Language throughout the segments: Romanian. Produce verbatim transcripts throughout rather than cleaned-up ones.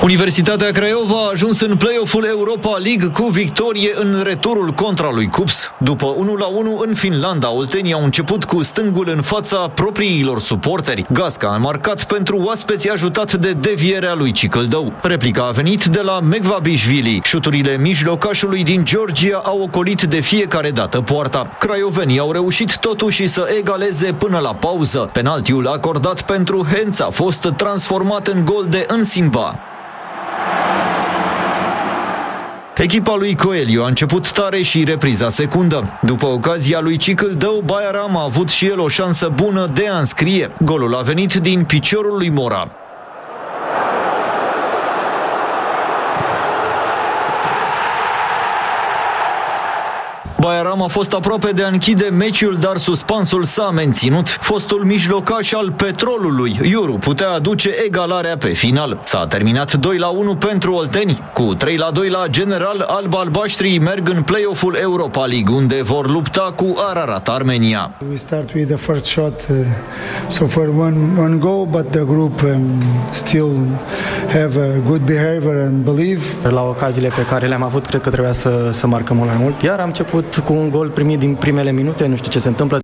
Universitatea Craiova a ajuns în play-off-ul Europa League cu victorie în returul contra lui Cups. După unu la unu în Finlanda, oltenii au început cu stângul în fața propriilor suporteri. Gasca a marcat pentru oaspeți, ajutat de devierea lui Cicâldău. Replica a venit de la Mekvabișvili. Șuturile mijlocașului din Georgia au ocolit de fiecare dată poarta. Craiovenii au reușit totuși să egaleze până la pauză. Penaltiul acordat pentru Henț a fost transformat în gol de Însimba. Echipa lui Coelho a început tare și repriza secundă. După ocazia lui Cicâldău, Bayaram a avut și el o șansă bună de a înscrie. Golul a venit din piciorul lui Mora. Bayaram a fost aproape de a închide meciul, dar suspansul s-a menținut. Fostul mijlocaș al Petrolului, Iuru, putea aduce egalarea pe final. S-a terminat doi la unu pentru olteni. Cu trei la doi la general, alb-albaștrii merg în play-off-ul Europa League, unde vor lupta cu Ararat Armenia. We start with the first shot, uh, so for one, one goal, but the group um, still have a good behavior and believe. La ocaziile pe care le-am avut, cred că trebuia să, să marcăm mult mai mult. Iar am început cu un gol primit din primele minute, nu știu ce se întâmplă.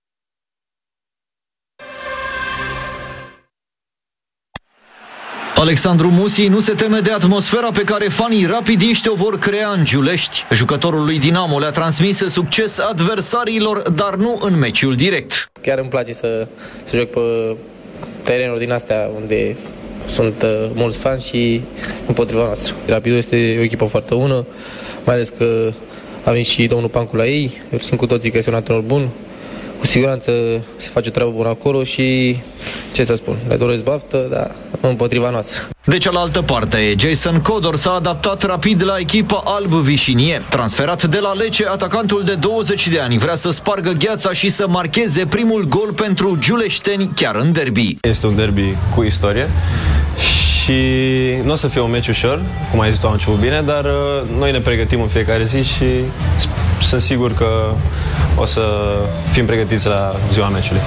Alexandru Musi nu se teme de atmosfera pe care fanii rapidiști o vor crea în Giulești. Jucătorul lui Dinamo le-a transmis succes adversarilor, dar nu în meciul direct. Chiar îmi place să, să joc pe terenuri din astea unde sunt uh, mulți fani și împotriva noastră. Rapidul este o echipă foarte bună, mai ales că a venit și domnul Pancu la ei. Eu sunt cu toții că este un antrenor bun. Cu siguranță se face o treabă bună acolo și, ce să spun, le doresc baftă, dar împotriva noastră. De cealaltă parte, Jason Codor s-a adaptat rapid la echipa alb-vișinie. Transferat de la Lecce, atacantul de douăzeci de ani vrea să spargă gheața și să marcheze primul gol pentru giuleșteni chiar în derby. Este un derby cu istorie și nu o să fie un meci ușor, cum ai zis tu, am început bine, dar uh, noi ne pregătim în fiecare zi și sunt sigur că o să fim pregătiți la ziua meciului.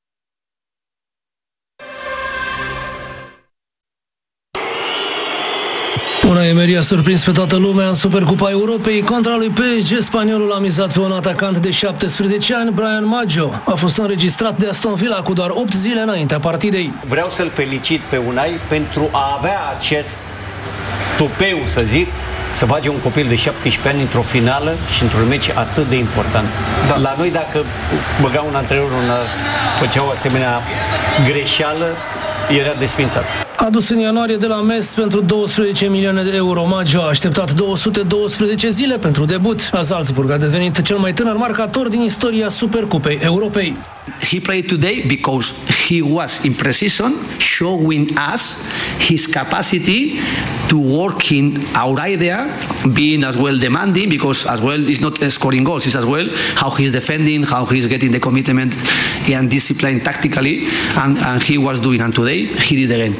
Unai Emery a surprins pe toată lumea în Supercupa Europei. Contra lui P S G, spaniolul a mizat pe un atacant de șaptesprezece ani, Brian Maggio. A fost înregistrat de Aston Villa cu doar opt zile înaintea partidei. Vreau să-l felicit pe Unai pentru a avea acest tupeu, să zic, să bage un copil de șaptesprezece ani într-o finală și într-un meci atât de important. Da. La noi, dacă băga un antrenor, făcea o asemenea greșeală, era desfințat. Adus în ianuarie de la M E S pentru douăsprezece milioane de euro, Maggio a așteptat două sute doisprezece zile pentru debut. La Salzburg a devenit cel mai tânăr marcator din istoria Supercupei Europei. He played today because he was in precision, showing us his capacity to work in our idea, being as well demanding, because as well it's not scoring goals, it's as well how he's defending, how he's getting the commitment and discipline tactically, and, and he was doing, and today he did again.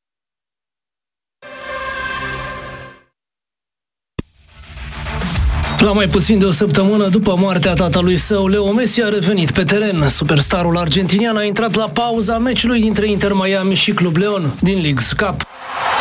La mai puțin de o săptămână după moartea tatălui său, Leo Messi a revenit pe teren. Superstarul argentinian a intrat la pauza meciului dintre Inter Miami și Club Leon din Leagues Cup.